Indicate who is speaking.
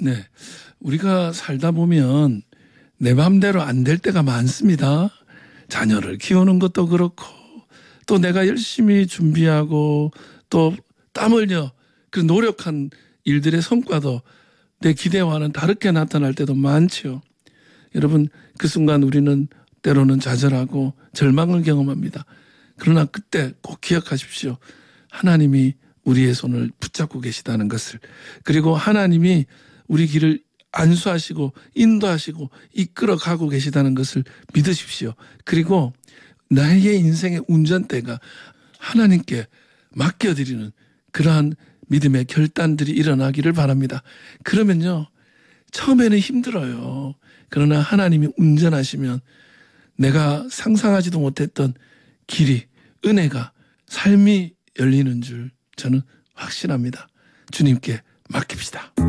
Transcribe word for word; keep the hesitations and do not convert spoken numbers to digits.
Speaker 1: 네. 우리가 살다 보면 내 마음대로 안 될 때가 많습니다. 자녀를 키우는 것도 그렇고 또 내가 열심히 준비하고 또 땀 흘려 그 노력한 일들의 성과도 내 기대와는 다르게 나타날 때도 많지요. 여러분 그 순간 우리는 때로는 좌절하고 절망을 경험합니다. 그러나 그때 꼭 기억하십시오. 하나님이 우리의 손을 붙잡고 계시다는 것을, 그리고 하나님이 우리 길을 안수하시고 인도하시고 이끌어가고 계시다는 것을 믿으십시오. 그리고 나의 인생의 운전대가 하나님께 맡겨드리는 그러한 믿음의 결단들이 일어나기를 바랍니다. 그러면요, 처음에는 힘들어요. 그러나 하나님이 운전하시면 내가 상상하지도 못했던 길이, 은혜가, 삶이 열리는 줄 저는 확신합니다. 주님께 맡깁시다.